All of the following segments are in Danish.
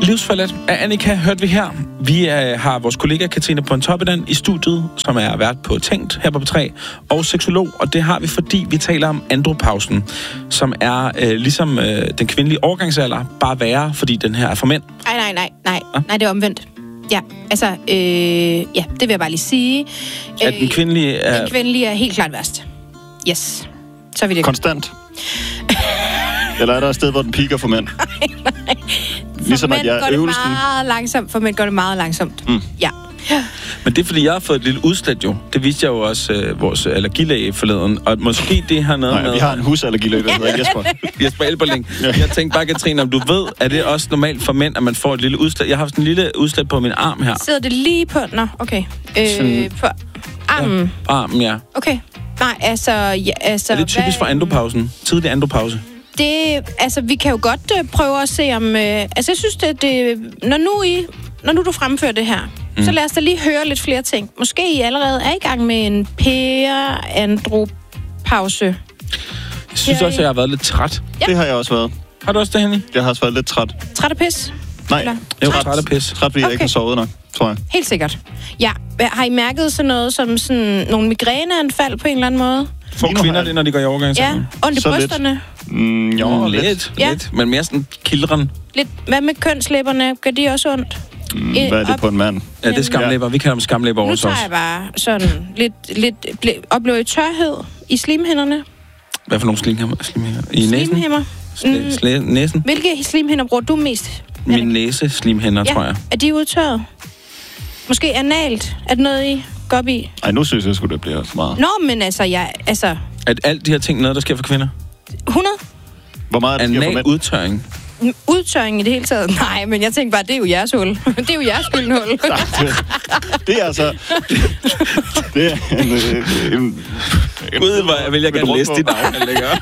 Livsforladt af Annika hørte vi her. Vi har vores kollega Katrine Pontoppidan i studiet, som er vært på Tænkt her på P3, og seksolog, og det har vi, fordi vi taler om andropausen, som er ligesom den kvindelige overgangsalder, bare værre, fordi den her er for mænd. Nej, det er omvendt. Ja, altså, det vil jeg bare lige sige. At den kvindelige er... Den kvindelige er helt klart værst. Yes. Så er vi det. Konstant? Eller er der et sted, hvor den piker for mænd? Nej. Ligesom at jeg er øvelsen. For mænd går det meget langsomt. Ja. Men det er, fordi jeg har fået et lille udslæt jo. Det viste jeg jo også vores allergilæge forleden. Og måske det har noget med... vi har en husallergilæge, der hedder Jesper. Jesper Elberling. Jeg tænkte bare, Katrine, om du ved, er det også normalt for mænd, at man får et lille udslæt? Jeg har haft en lille udslæt på min arm her. Sidder det lige på... Nå, okay. På armen? Ja, armen, ja. Okay. Nej, altså... Ja, altså er det typisk for andropausen? Tidlig andropause? Vi kan jo godt prøve at se om... jeg synes, det når nu du fremfører det her, så lad os da lige høre lidt flere ting. Måske I allerede er i gang med en andropause. Jeg synes også, at jeg har været lidt træt. Ja. Det har jeg også været. Har du også det, Henny? Jeg har også været lidt træt. Træt af pis? Nej, jeg var træt af pis. Træt, fordi jeg ikke har sovet nok, tror jeg. Helt sikkert. Ja, har I mærket sådan noget som sådan nogle migræneanfald på en eller anden måde? Får kvinder det, når de går i overgangsalderen? Ja, ondt i brysterne? Jo, lidt. Men mere sådan kildren. Lidt. Hvad med kønslæberne? Gør de også ondt? Hvad er det på en mand? Ja, det er skamlæber. Vi kalder dem skamlæber også. Nu tager jeg bare sådan oplever I tørhed i slimhinderne? Hvad for nogle slimhinder? I næsen? Slimhimmer. Næsen? Hvilke slimhinder bruger du mest? Min næse-slimhinder, tror jeg. Er de udtørret? Måske analt? Er det noget, I går op i? Ej, nu synes jeg sgu, det bliver for meget. Nå, men altså... Er alt de her ting noget, der sker for kvinder? 100? Hvor meget er det sker for mænd? Udtørring? Udtørring i det hele taget? Nej, men jeg tænker bare, det er jo jeres hul. Det er jo jeres gyldenhul. Det er altså... Det er en Gud, hvor jeg vil gerne læse dit navn, længere.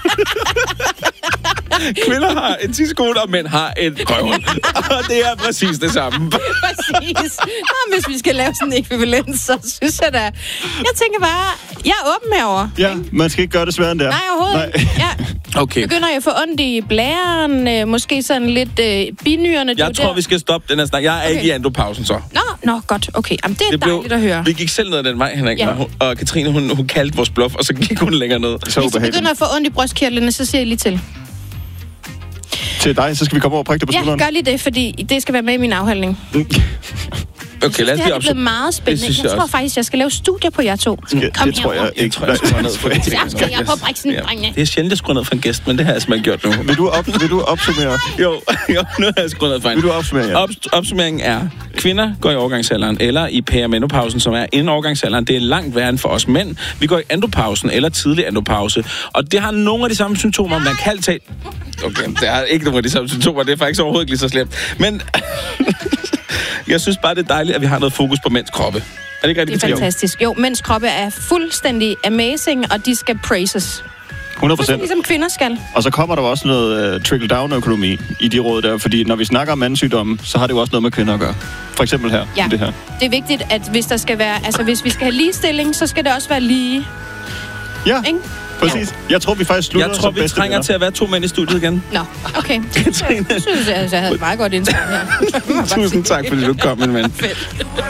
Kvinder har en tidskode, og mænd har et røvhul. Og det er præcis det samme. Præcis. Nå, hvis vi skal lave sådan en ekvivalens, så synes jeg da... Jeg tænker bare, jeg er åben herover. Ja, man skal ikke gøre det sværere end det. Nej, overhovedet ikke. Ja. Okay. Begynder jeg at få ondt i blæren, måske sådan lidt binyrerne. Jeg tror, vi skal stoppe den her snak. Jeg er ikke i andropausen, så. Nå, godt. Okay, jamen, det er dejligt at høre. Vi gik selv ned ad den vej, Henrik. Ja. Og Katrine, hun kaldte vores bluff, og så gik hun længere ned. Hvis du begynder at få ondt i brystkirtlerne, så siger jeg lige til. Til dig, så skal vi komme over og prikke dig på skulderen. Ja, gør lige det, fordi det skal være med i min afhandling. Okay, lad os det er blevet meget spændende. Jeg tror faktisk, jeg skal lave studier på jer to. Kom det tror jeg ikke. Jeg skruer ned for jeg skal på briksen, drengene. Det er sjældent, jeg skruer ned for en gæst, men det har jeg simpelthen gjort nu. Vil du opsummere? Jo, nu har jeg skruet ned for en. Vil du opsummere, ja? Opsummeringen er, kvinder går i overgangsalderen, eller i perimenopausen, som er inden overgangsalderen. Det er langt værre end for os mænd. Vi går i andropausen, eller tidlig andropause. Og det har nogle af de samme symptomer, man kan tage... Okay, det har ikke nogle af de samme symptomer. Det er faktisk overhovedet ikke lige så slemt. Men... Jeg synes bare, det er dejligt, at vi har noget fokus på mænds kroppe. Er det ikke rigtigt? Det er fantastisk. Jo, mænds kroppe er fuldstændig amazing, og de skal praises. 100%. Ligesom kvinder skal. Og så kommer der også noget trickle-down-økonomi i de råd der, fordi når vi snakker om mandssygdomme, så har det jo også noget med kvinder at gøre. For eksempel her. Ja, i det her. Det er vigtigt, at hvis der skal være, altså hvis vi skal have ligestilling, så skal det også være lige. Ja. Ikke? Præcis. Ja. Jeg tror, vi faktisk slutter. Jeg tror, vi trænger venner. til at være 2 mænd i studiet igen. Nå, okay. Jeg synes, jeg havde et meget godt indtryk her. Tusind tak, fordi du kom, min ven.